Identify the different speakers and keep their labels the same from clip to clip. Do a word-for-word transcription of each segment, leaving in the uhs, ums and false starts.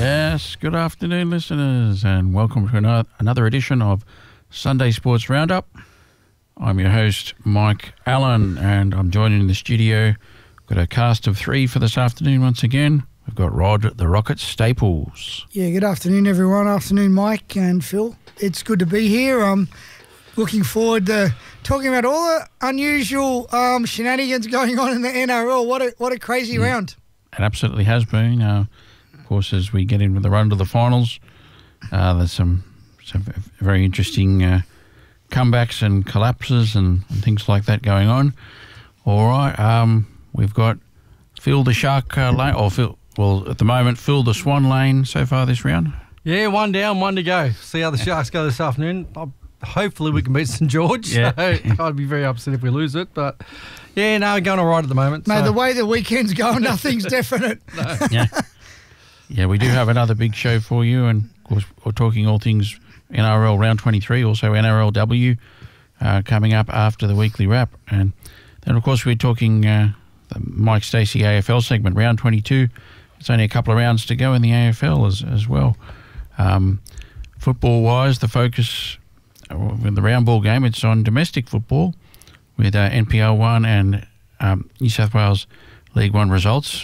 Speaker 1: Yes, good afternoon, listeners, and welcome to another, another edition of Sunday Sports Roundup. I'm your host, Mike Allen, and I'm joined in the studio. Got a cast of three for this afternoon once again. We've got Rod, the Rocket Staples.
Speaker 2: Yeah, good afternoon, everyone. Afternoon, Mike and Phil. It's good to be here. I'm looking forward to talking about all the unusual um, shenanigans going on in the N R L. What a what a crazy
Speaker 1: yeah,
Speaker 2: round.
Speaker 1: It absolutely has been. Uh, of course, as we get into the run to the finals, uh, there's some, some very interesting uh, comebacks and collapses and, and things like that going on. All right, um, we've got Phil the Shark uh, lane, or Phil, well, at the moment, Phil the Swan lane so far this round.
Speaker 3: Yeah, one down, one to go. See how the Sharks go this afternoon. I'll, hopefully we can beat St George.
Speaker 1: Yeah.
Speaker 3: So I'd be very upset if we lose it, but yeah, no, going all right at the moment.
Speaker 2: Mate,
Speaker 3: so.
Speaker 2: the way the weekend's going, nothing's definite.
Speaker 3: No.
Speaker 1: Yeah, yeah, we do have another big show for you, and of course we're talking all things N R L round twenty-three, also N R L W uh, coming up after the weekly wrap, and then of course we're talking uh, the Mike Stacey A F L segment, round twenty-two. It's only a couple of rounds to go in the A F L as as well. Um, football-wise, the focus with the round ball game, it's on domestic football with uh, N P L one and um, New South Wales League One results,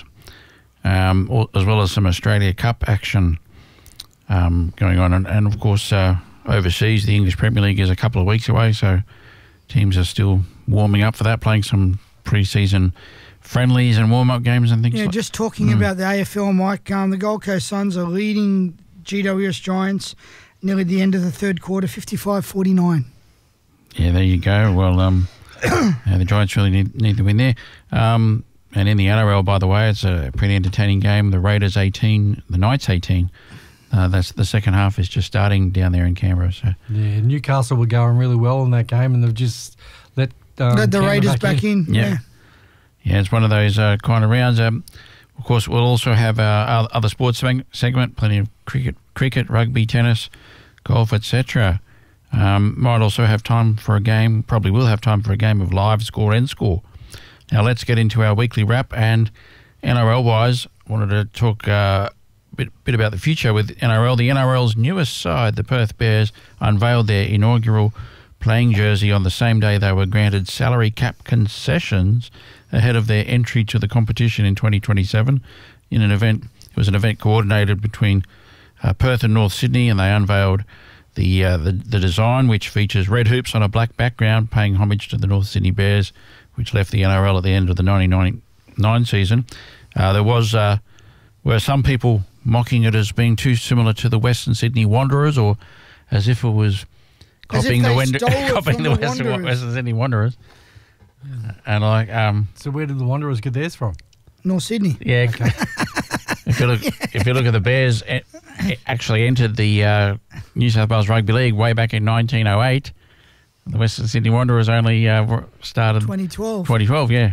Speaker 1: um, as well as some Australia Cup action um, going on. And, and of course, uh, overseas, the English Premier League is a couple of weeks away, so teams are still warming up for that, playing some pre-season friendlies and warm-up games and things
Speaker 2: Yeah,
Speaker 1: like
Speaker 2: just talking
Speaker 1: Mm.
Speaker 2: about the A F L, Mike, um, the Gold Coast Suns are leading G W S Giants nearly the end of the third quarter, fifty-five forty-nine.
Speaker 1: Yeah, there you go. Well, um, yeah, the Giants really need, need to win there. Um, and in the N R L, by the way, it's a pretty entertaining game. The Raiders eighteen, the Knights eighteen. Uh, that's the second half is just starting down there in Canberra. So
Speaker 3: Yeah, Newcastle were going really well in that game, and they've just let, um,
Speaker 2: Let the
Speaker 3: Canberra
Speaker 2: Raiders
Speaker 3: back,
Speaker 2: back in.
Speaker 3: in.
Speaker 1: Yeah.
Speaker 2: Yeah.
Speaker 1: yeah, it's one of those uh, kind of rounds. Um, of course, we'll also have our other sports seg- segment, plenty of cricket, cricket, rugby, tennis, golf, et cetera. Um, might also have time for a game, probably will have time for a game of live score and score. Now let's get into our weekly wrap, and N R L-wise, wanted to talk uh, a bit, bit about the future with N R L. The N R L's newest side, the Perth Bears, unveiled their inaugural playing jersey on the same day they were granted salary cap concessions ahead of their entry to the competition in twenty twenty-seven. In an event, it was an event coordinated between uh, Perth and North Sydney, and they unveiled the, uh, the the design, which features red hoops on a black background, paying homage to the North Sydney Bears, which left the N R L at the end of the nineteen ninety-nine season. Uh, there was uh, were some people mocking it as being too similar to the Western Sydney Wanderers, or as if it was
Speaker 2: As if
Speaker 1: copying the,
Speaker 2: they
Speaker 1: Wend-
Speaker 2: stole it
Speaker 1: copying
Speaker 2: from
Speaker 1: the
Speaker 2: the
Speaker 1: Western,
Speaker 2: Wanderers.
Speaker 1: Western Sydney Wanderers. And like, um,
Speaker 3: So where did the Wanderers get theirs from?
Speaker 2: North Sydney.
Speaker 1: yeah, if you look, if you look at the Bears, it, it actually entered the uh, New South Wales Rugby League way back in nineteen oh eight. The Western Sydney Wanderers only uh, started
Speaker 2: twenty twelve.
Speaker 1: twenty twelve. Yeah,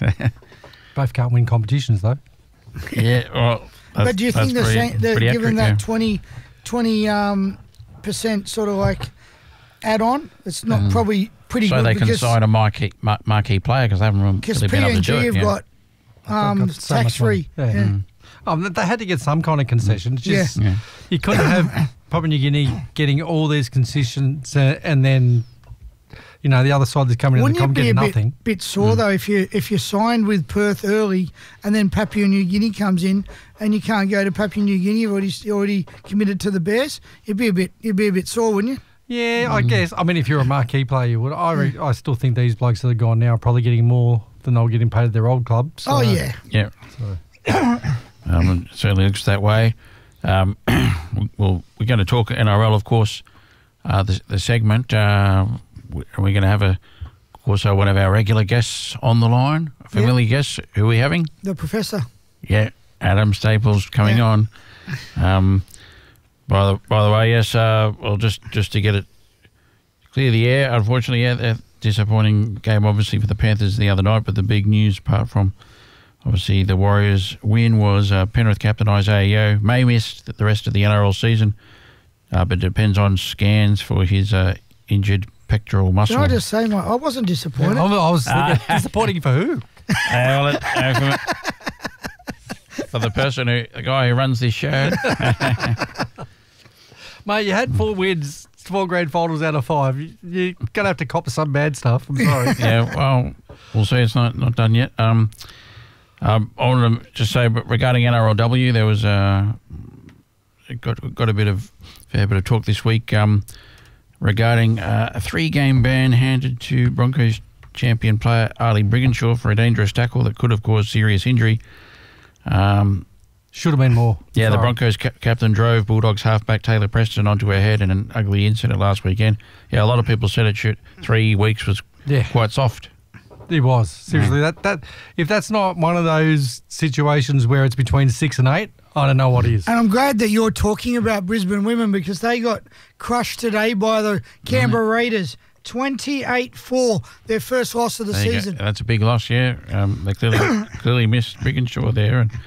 Speaker 3: Both can't win competitions, though.
Speaker 1: yeah. Well, that's,
Speaker 2: But do you think
Speaker 1: that's
Speaker 2: they're,
Speaker 1: pretty,
Speaker 2: saying, they're
Speaker 1: pretty
Speaker 2: given
Speaker 1: accurate,
Speaker 2: that twenty, twenty um, percent sort of like add-on? It's not
Speaker 1: Mm.
Speaker 2: probably pretty
Speaker 1: yeah. So
Speaker 2: good
Speaker 1: they can
Speaker 2: because
Speaker 1: sign a marquee, mar- marquee player because they haven't really
Speaker 2: because
Speaker 1: been
Speaker 2: P
Speaker 1: able to
Speaker 2: N
Speaker 1: do
Speaker 2: G
Speaker 1: it.
Speaker 2: have
Speaker 1: yeah.
Speaker 2: got um,
Speaker 3: got so much
Speaker 2: tax-free.
Speaker 3: money. Yeah.
Speaker 2: Yeah.
Speaker 1: Mm.
Speaker 3: Um, they had to get some kind of concession. It's just,
Speaker 1: Yeah.
Speaker 3: You couldn't have Papua New Guinea getting all these concessions uh, and then, you know, the other side that's coming in
Speaker 2: Wouldn't
Speaker 3: the
Speaker 2: you
Speaker 3: comp
Speaker 2: be
Speaker 3: getting
Speaker 2: a
Speaker 3: nothing.
Speaker 2: bit, bit sore though if you if you signed with Perth early and then Papua New Guinea comes in and you can't go to Papua New Guinea? You've already already committed to the Bears. You'd be a bit you'd be a bit sore, wouldn't you?
Speaker 3: Yeah, I guess. I mean, if you're a marquee player, you would. I re- I still think these blokes that are gone now are probably getting more than they were getting paid at their old club. So,
Speaker 2: Oh yeah.
Speaker 1: Yeah.
Speaker 3: So.
Speaker 1: Um, it certainly looks that way. Um, well, we're going to talk N R L, of course, uh, the, the segment. Uh, we're going to have, a, of course, uh, one of our regular guests on the line, a familiar guest. Who are we having?
Speaker 2: The professor.
Speaker 1: Yeah, Adam Staples coming
Speaker 2: Yeah.
Speaker 1: on. Um, by, the, by the way, yes, uh, well, just, just to get it clear the air, unfortunately, yeah, a disappointing game, obviously, for the Panthers the other night, but the big news, apart from obviously the Warriors' win, was uh, Penrith captain Isaiah Yeo may miss the rest of the N R L season, uh, but it depends on scans for his uh, injured pectoral muscle.
Speaker 2: Can I just say, my, I wasn't disappointed.
Speaker 3: I was
Speaker 1: Ah.
Speaker 3: thinking, disappointing for who?
Speaker 1: Uh, well, it, uh, from, for the person who, the guy who runs this show.
Speaker 3: Mate, you had four wins, four grand finals out of five. You, you're going to have to cop some bad stuff. I'm sorry.
Speaker 1: Yeah, well, we'll see. It's not, not done yet. Um, um, I want to just say, but regarding N R L W, there was a it got got a bit of fair bit of talk this week um, regarding uh, a three-game ban handed to Broncos champion player Ali Brigginshaw for a dangerous tackle that could have caused serious injury. Um,
Speaker 3: Should have been more.
Speaker 1: Yeah,
Speaker 3: Sorry.
Speaker 1: the Broncos ca- captain drove Bulldogs halfback Taylor Preston onto her head in an ugly incident last weekend. Yeah, a lot of people said it should three weeks was
Speaker 3: Yeah.
Speaker 1: quite soft.
Speaker 3: It was. Seriously, that, that if that's not one of those situations where it's between six and eight, I don't know what is.
Speaker 2: And I'm glad that you're talking about Brisbane women because they got crushed today by the Canberra mm. Raiders. twenty-eight four, their first loss of the
Speaker 1: There you
Speaker 2: season.
Speaker 1: go. That's a big loss, yeah. Um, they clearly clearly missed Brigginshaw there. And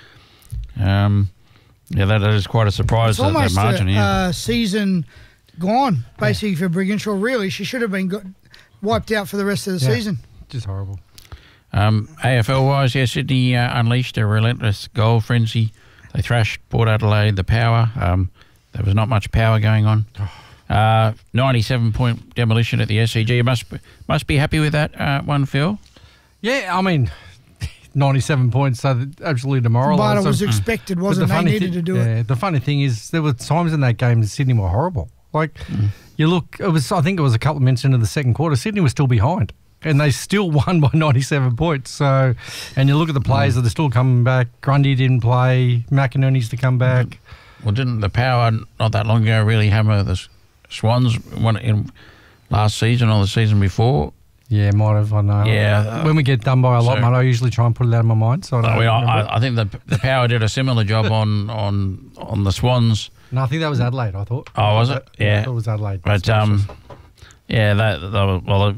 Speaker 1: um, yeah, that, that is quite a surprise,
Speaker 2: It's
Speaker 1: that, that
Speaker 2: almost
Speaker 1: margin.
Speaker 2: a
Speaker 1: Yeah.
Speaker 2: uh, season gone, basically, yeah. for Brigginshaw. Really, she should have been got, wiped out for the rest of the
Speaker 3: yeah.
Speaker 2: season.
Speaker 3: Just horrible.
Speaker 1: Um, A F L-wise, yeah, Sydney uh, unleashed a relentless goal frenzy. They thrashed Port Adelaide, the power. Um, there was not much power going on. Uh, ninety-seven point demolition at the S C G. You must, must be happy with that uh, one, Phil?
Speaker 3: Yeah, I mean, ninety-seven points, so absolutely demoralised.
Speaker 2: But it was
Speaker 3: So-
Speaker 2: expected,
Speaker 3: But
Speaker 2: wasn't it? They
Speaker 3: funny
Speaker 2: needed
Speaker 3: thi-
Speaker 2: to do
Speaker 3: yeah,
Speaker 2: it.
Speaker 3: The funny thing is, there were times in that game that Sydney were horrible. Like,
Speaker 1: Mm.
Speaker 3: you look, it was. I think it was a couple of minutes into the second quarter, Sydney was still behind. And they still won by ninety-seven points. So, and you look at the players that are still coming back. Grundy didn't play. McInerney's to come back.
Speaker 1: Well, didn't the power not that long ago really hammer the S- Swans one in last season or the season before?
Speaker 3: Yeah, might have. I know.
Speaker 1: Yeah.
Speaker 3: When we get done by a lot,
Speaker 1: So-
Speaker 3: mate, I usually try and put it out of my mind. So I, don't
Speaker 1: I, mean,
Speaker 3: remember it.
Speaker 1: I, I think the the power did a similar job on on on the Swans.
Speaker 3: No, I think that was Adelaide. I thought.
Speaker 1: Oh, was it?
Speaker 3: I
Speaker 1: Yeah.
Speaker 3: thought it was Adelaide.
Speaker 1: But um, yeah, that, that was, well,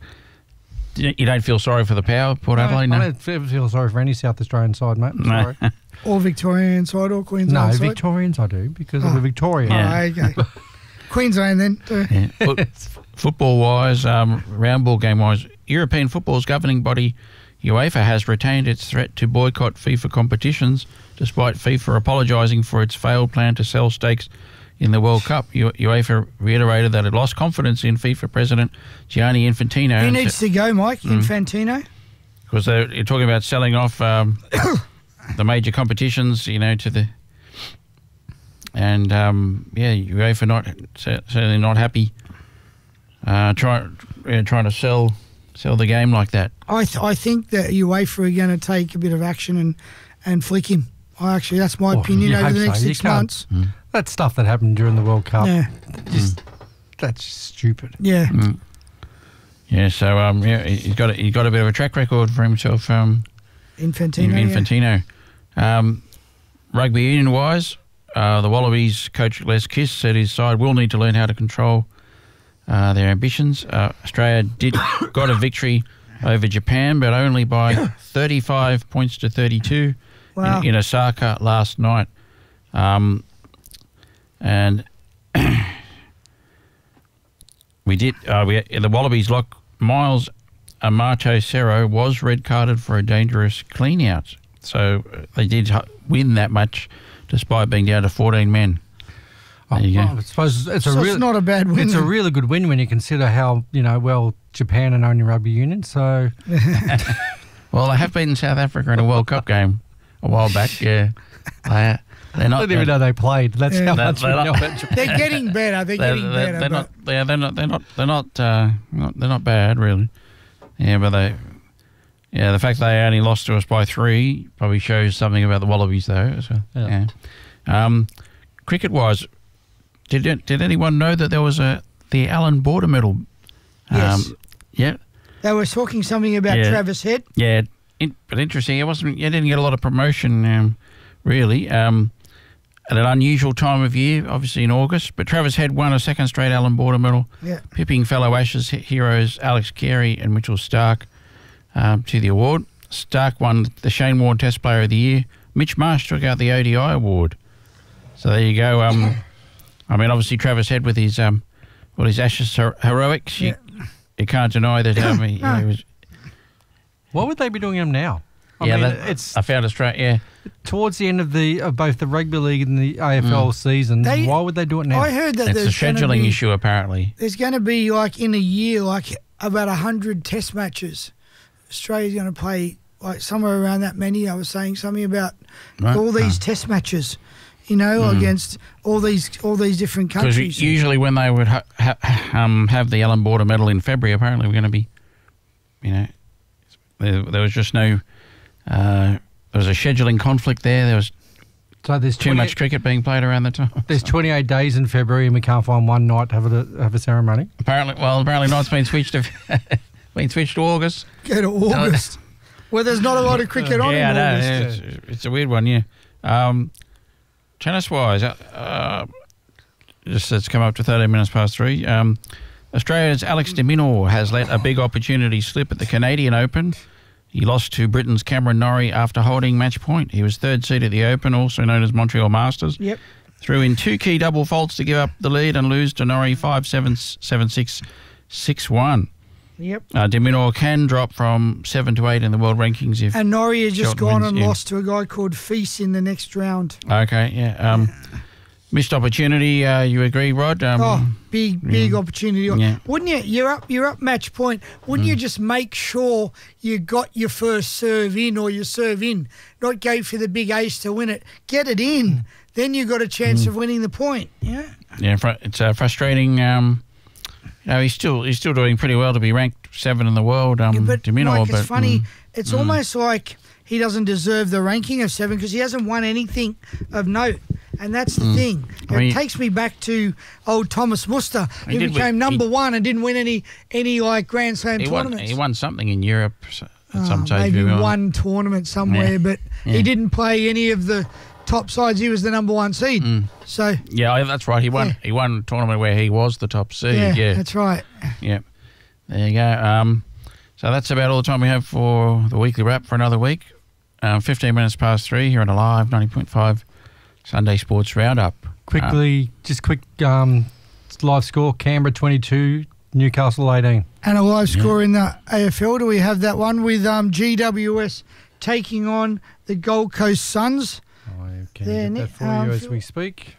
Speaker 1: you you don't feel sorry for the power, Port Adelaide,
Speaker 3: I
Speaker 1: no?
Speaker 3: don't feel feel sorry for any South Australian side, mate. I'm
Speaker 1: No.
Speaker 3: sorry.
Speaker 2: Or Victorian side or
Speaker 3: No,
Speaker 2: Queensland side.
Speaker 3: Victorians I do because
Speaker 2: Oh.
Speaker 3: I'm a Victorian.
Speaker 1: Yeah.
Speaker 2: Oh, okay. Queensland then. Uh,
Speaker 1: Yeah. Foot, football-wise, um, round ball game-wise, European football's governing body UEFA has retained its threat to boycott FIFA competitions, despite FIFA apologising for its failed plan to sell stakes in the World Cup. U- UEFA reiterated that it lost confidence in FIFA President Gianni Infantino.
Speaker 2: He
Speaker 1: and
Speaker 2: needs
Speaker 1: sa-
Speaker 2: to go, Mike,
Speaker 1: Mm.
Speaker 2: Infantino.
Speaker 1: Because they're you're talking about selling off um, the major competitions, you know, to the and um, yeah, UEFA not certainly not happy. Uh, try, yeah, trying to sell sell the game like that.
Speaker 2: I th- I think that UEFA are going to take a bit of action and, and flick him. I actually, that's my
Speaker 3: Well,
Speaker 2: opinion
Speaker 3: you
Speaker 2: over
Speaker 3: hope
Speaker 2: the next
Speaker 3: so. You
Speaker 2: six
Speaker 3: can't-
Speaker 2: months.
Speaker 3: That stuff that happened during the World Cup,
Speaker 2: Yeah,
Speaker 3: just that's stupid.
Speaker 2: yeah.
Speaker 1: Mm. Yeah, so um, yeah, he's got a, he's got a bit of a track record for himself. Um,
Speaker 2: Infantino. yeah.
Speaker 1: Infantino. Um, rugby union wise, uh, the Wallabies coach Les Kiss said his side will need to learn how to control uh, their ambitions. Uh, Australia did got a victory over Japan, but only by thirty-five points to thirty-two
Speaker 2: Wow.
Speaker 1: in, in Osaka last night. Um, and we did uh, we the Wallabies lock Miles Amato Cerro was red carded for a dangerous clean out. So uh, they did h- win that much despite being down to fourteen men.
Speaker 3: Oh,
Speaker 1: There you go.
Speaker 3: well, I suppose it's
Speaker 2: So
Speaker 3: a
Speaker 2: it's
Speaker 3: really
Speaker 2: not a bad win.
Speaker 3: It's a
Speaker 2: then.
Speaker 3: really good win when you consider how you know well Japan and only rugby union. So
Speaker 1: Well, they have beaten South Africa in a World Cup game a while back. Yeah, they, they're
Speaker 3: I
Speaker 1: not.
Speaker 3: didn't even know they played. That's
Speaker 2: Yeah.
Speaker 3: how
Speaker 1: They're-
Speaker 3: much we
Speaker 1: they're
Speaker 3: know
Speaker 1: not-
Speaker 3: about Japan.
Speaker 2: They're getting better. They're,
Speaker 1: They're,
Speaker 2: getting
Speaker 1: they're,
Speaker 2: better.
Speaker 1: they're
Speaker 2: but
Speaker 1: not. Yeah, they're not. They're not. They're not. Uh, not they're not bad, really. Yeah, but they. Yeah, the fact they only lost to us by three probably shows something about the Wallabies, though. So,
Speaker 3: Yeah.
Speaker 1: yeah. Um, cricket-wise, did did anyone know that there was a the Allan Border Medal?
Speaker 2: Yes.
Speaker 1: Um, yeah.
Speaker 2: They were talking something about
Speaker 1: Yeah.
Speaker 2: Travis Head.
Speaker 1: Yeah, in, but interesting. It wasn't. You didn't get a lot of promotion, um, really. Um, at an unusual time of year, obviously in August. But Travis Head won a second straight Allan Border Medal,
Speaker 2: Yeah.
Speaker 1: pipping fellow Ashes he- heroes Alex Carey and Mitchell Starc um, to the award. Starc won the Shane Warne Test Player of the Year. Mitch Marsh took out the O D I award. So there you go. Um, I mean, obviously Travis Head with his um, well, his Ashes her- heroics. You, you can't deny that. Um, he,
Speaker 2: No.
Speaker 1: he was.
Speaker 3: What would they be doing him now? I
Speaker 1: yeah,
Speaker 3: mean,
Speaker 1: that,
Speaker 3: it's
Speaker 1: I found Australia. Yeah,
Speaker 3: towards the end of the of both the rugby league and the A F L
Speaker 1: Mm.
Speaker 3: season.
Speaker 2: They-
Speaker 3: Why would they do it now?
Speaker 2: I heard that
Speaker 1: it's a
Speaker 2: there's gonna
Speaker 1: scheduling
Speaker 2: be,
Speaker 1: issue apparently.
Speaker 2: There's going to be like in a year, like about a hundred Test matches. Australia's going to play like somewhere around that many. I was saying something about
Speaker 1: Right.
Speaker 2: all these
Speaker 1: Ah.
Speaker 2: Test matches, you know,
Speaker 1: Mm.
Speaker 2: against all these all these different
Speaker 1: Because
Speaker 2: countries.
Speaker 1: usually when they would ha- ha- um, have the Ellen Border Medal in February, apparently we're going to be, you know, there, there was just no, uh, there was a scheduling conflict there. There was
Speaker 3: so there's
Speaker 1: too much cricket being played around the time.
Speaker 3: There's twenty-eight days in February, and we can't find one night to have a have a ceremony.
Speaker 1: Apparently, well, apparently not. It's been switched to been switched to August.
Speaker 2: Go to August, where there's not a lot of cricket on
Speaker 1: Yeah, I
Speaker 2: in
Speaker 1: know.
Speaker 2: August.
Speaker 1: Yeah, it's, it's a weird one. Yeah. Um, tennis wise, uh, uh, just it's come up to thirteen minutes past three. Um, Australia's Alex de Minaur has let a big opportunity slip at the Canadian Open. He lost to Britain's Cameron Norrie after holding match point. He was third seed at the Open, also known as Montreal Masters.
Speaker 2: Yep.
Speaker 1: Threw in two key double faults to give up the lead and lose to Norrie five seven, seven six, six one.
Speaker 2: Yep.
Speaker 1: Uh, de Minaur can drop from seven to eight in the world rankings if.
Speaker 2: And Norrie has just
Speaker 1: Shelton
Speaker 2: gone
Speaker 1: wins,
Speaker 2: and
Speaker 1: yeah.
Speaker 2: lost to a guy called Feast in the next round.
Speaker 1: Okay, yeah. Um, missed opportunity. Uh, you agree, Rod? Um,
Speaker 2: Oh, big, big opportunity.
Speaker 1: Yeah.
Speaker 2: Wouldn't you? You're up. You're up match point. Wouldn't
Speaker 1: Mm.
Speaker 2: you just make sure you got your first serve in or your serve in, not go for the big ace to win it. Get it in.
Speaker 1: Mm.
Speaker 2: Then you got a chance of winning the point. Yeah.
Speaker 1: Yeah, fr- it's uh, frustrating. Um, you know, he's still he's still doing pretty well to be ranked seven in the world. Um,
Speaker 2: Yeah, but
Speaker 1: de Minaur,
Speaker 2: Mike, it's
Speaker 1: but,
Speaker 2: funny.
Speaker 1: mm,
Speaker 2: It's almost like he doesn't deserve the ranking of seven because he hasn't won anything of note. And that's the thing.
Speaker 1: I
Speaker 2: It
Speaker 1: mean-
Speaker 2: takes me back to old Thomas Muster,
Speaker 1: He
Speaker 2: who
Speaker 1: did
Speaker 2: became
Speaker 1: win-
Speaker 2: number
Speaker 1: he-
Speaker 2: one and didn't win any any like Grand Slam
Speaker 1: he won.
Speaker 2: tournaments.
Speaker 1: He won something in Europe s- at
Speaker 2: Oh,
Speaker 1: some stage.
Speaker 2: maybe
Speaker 1: we were-
Speaker 2: one tournament somewhere,
Speaker 1: Yeah.
Speaker 2: but
Speaker 1: Yeah.
Speaker 2: he didn't play any of the top sides. He was the number one seed. So
Speaker 1: Yeah, that's right. He won.
Speaker 2: Yeah.
Speaker 1: He won a tournament where he was the top seed.
Speaker 2: yeah,
Speaker 1: Yeah,
Speaker 2: that's right.
Speaker 1: yeah. There you go. Um, so that's about all the time we have for the weekly wrap for another week. Um, Fifteen minutes past three here on a live ninety point five Sunday Sports Roundup.
Speaker 3: Quickly, just quick um, live score: Canberra twenty-two, Newcastle eighteen.
Speaker 2: And a live score in the A F L. Do we have that one with um, G W S taking on the Gold Coast Suns?
Speaker 3: I can
Speaker 2: There,
Speaker 3: get
Speaker 2: Nick,
Speaker 3: that for
Speaker 2: um,
Speaker 3: you as
Speaker 2: Phil.
Speaker 3: we speak.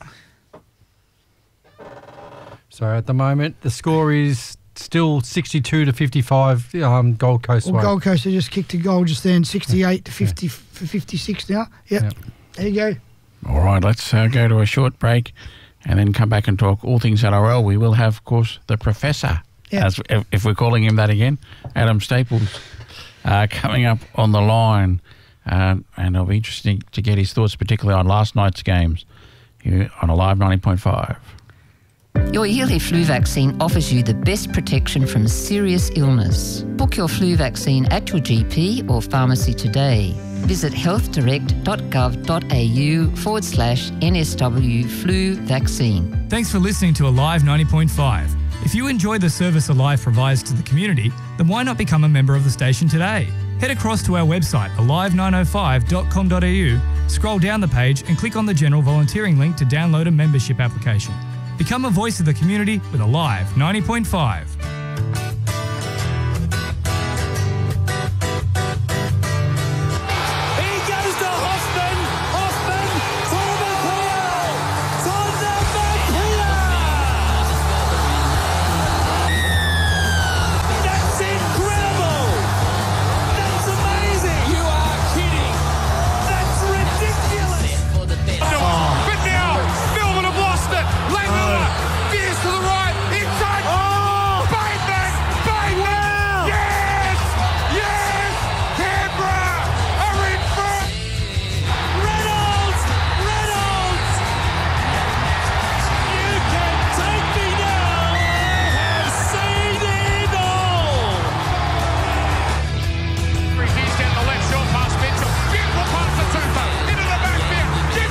Speaker 3: So at the moment, the score is still sixty-two to fifty-five. Um, Gold Coast
Speaker 2: Well,
Speaker 3: way.
Speaker 2: Gold Coast have just kicked a goal just then, sixty-eight to fifty for fifty-six now. Yep.
Speaker 3: Yep.
Speaker 2: There you go.
Speaker 1: All right, let's uh, go to a short break and then come back and talk all things N R L. We will have, of course, the Professor,
Speaker 2: Yeah.
Speaker 1: as if, if we're calling him that again, Adam Staples, uh, coming up on the line. Um, and it'll be interesting to get his thoughts, particularly on last night's games here on a live ninety point five.
Speaker 4: Your yearly flu vaccine offers you the best protection from serious illness. Book your flu vaccine at your G P or pharmacy today. Visit healthdirect.gov.au forward slash NSW flu vaccine.
Speaker 5: Thanks for listening to Alive ninety point five. If you enjoy the service Alive provides to the community, then why not become a member of the station today? Head across to our website, alive nine oh five dot com dot a u, scroll down the page and click on the general volunteering link to download a membership application. Become a voice of the community with Alive ninety point five.